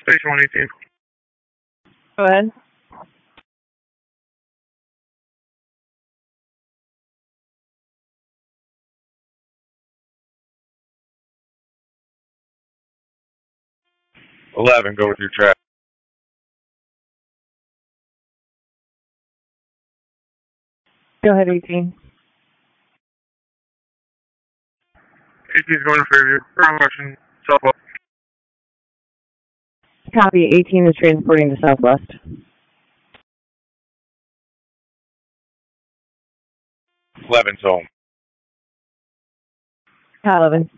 Station 118. Go ahead. Go with your traffic. Go ahead, 18. 18 is going to Fairview. Wrong direction. Southwest. Copy. 18 is transporting to Southwest. 11's home. 11.